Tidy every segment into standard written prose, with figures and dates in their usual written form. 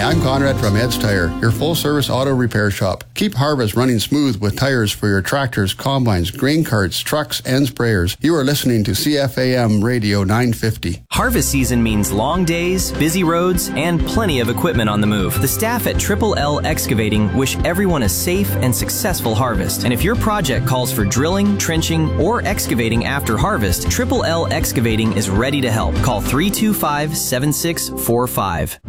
I'm Conrad from Ed's Tire, your full-service auto repair shop. Keep harvest running smooth with tires for your tractors, combines, grain carts, trucks, and sprayers. You are listening to CFAM Radio 950. Harvest season means long days, busy roads, and plenty of equipment on the move. The staff at Triple L Excavating wish everyone a safe and successful harvest. And if your project calls for drilling, trenching, or excavating after harvest, Triple L Excavating is ready to help. Call 325-7645.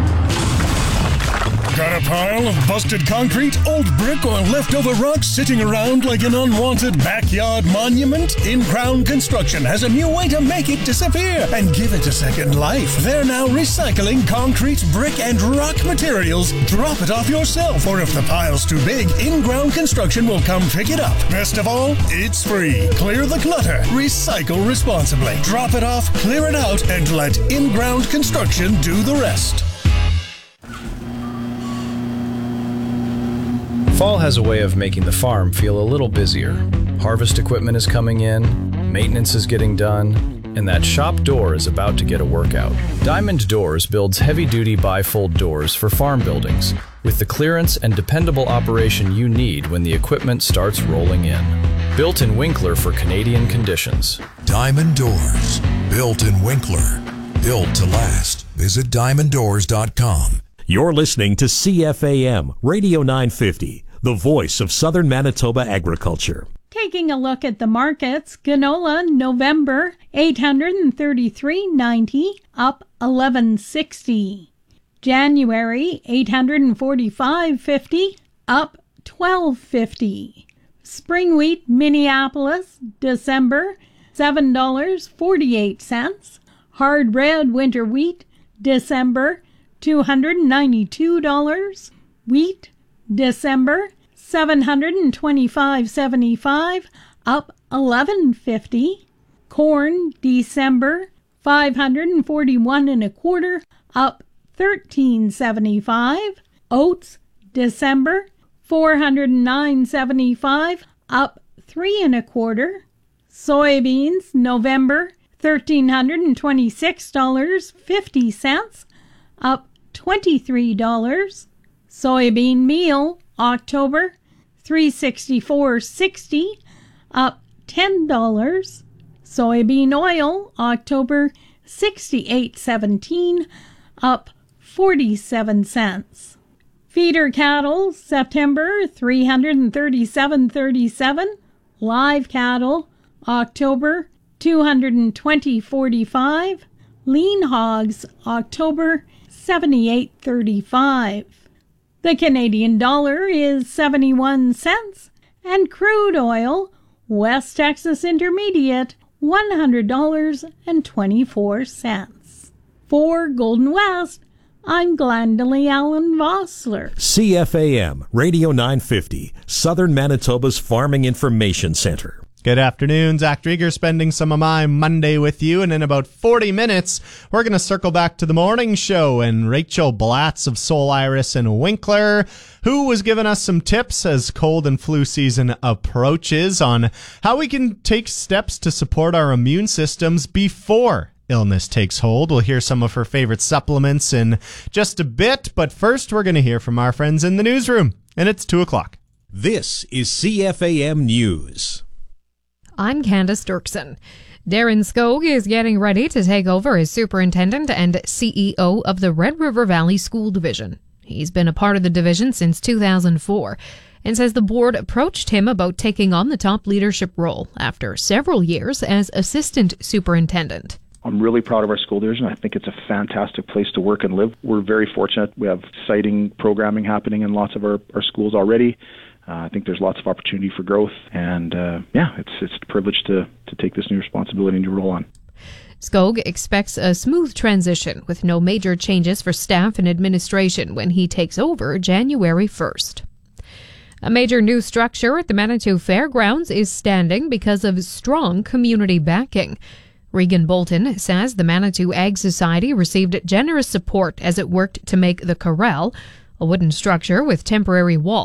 Got a pile of busted concrete, old brick, or leftover rocks sitting around like an unwanted backyard monument? In-Ground Construction has a new way to make it disappear and give it a second life. They're now recycling concrete, brick, and rock materials. Drop it off yourself, or if the pile's too big, In-Ground Construction will come pick it up. Best of all, it's free. Clear the clutter. Recycle responsibly. Drop it off, clear it out, and let In-Ground Construction do the rest. Fall has a way of making the farm feel a little busier. Harvest equipment is coming in, maintenance is getting done, and that shop door is about to get a workout. Diamond Doors builds heavy-duty bifold doors for farm buildings with the clearance and dependable operation you need when the equipment starts rolling in. Built in Winkler for Canadian conditions. Diamond Doors. Built in Winkler. Built to last. Visit diamonddoors.com. You're listening to CFAM Radio 950, the voice of Southern Manitoba agriculture. Taking a look at the markets, canola November $833.90 up $11.60. January $845.50 up $12.50. Spring wheat Minneapolis December $7.48. Hard red winter wheat December $292. Wheat December $725.75 up $11.50. Corn December $541.25 up $13.75. Oats December $409.75 up $3.25. Soybeans November $1,326.50 up $23. Soybean meal October $364.60 up $10. Soybean oil October $68.17 up 47 cents. Feeder cattle September $337.37. Live cattle October $220.45. Lean hogs October $78.35. The Canadian dollar is 71 cents, and crude oil, West Texas Intermediate, $100.24. For Golden West, I'm Glendalee Allen Vossler. CFAM Radio 950, Southern Manitoba's Farming Information Center. Good afternoon, Zach Drieger spending some of my Monday with you, and in about 40 minutes, we're going to circle back to the morning show and Rachel Blatz of Soul Iris and Winkler, who was giving us some tips as cold and flu season approaches on how we can take steps to support our immune systems before illness takes hold. We'll hear some of her favorite supplements in just a bit, but first we're going to hear from our friends in the newsroom, and it's 2 o'clock. This is CFAM News. I'm Candace Dirksen. Darren Skog is getting ready to take over as superintendent and CEO of the Red River Valley School Division. He's been a part of the division since 2004 and says the board approached him about taking on the top leadership role after several years as assistant superintendent. I'm really proud of our school division. I think it's a fantastic place to work and live. We're very fortunate. We have exciting programming happening in lots of our schools already. I think there's lots of opportunity for growth, and it's a privilege to take this new responsibility and new role on. Skog expects a smooth transition with no major changes for staff and administration when he takes over January 1st. A major new structure at the Manitou Fairgrounds is standing because of strong community backing. Regan Bolton says the Manitou Ag Society received generous support as it worked to make the corral, a wooden structure with temporary walls,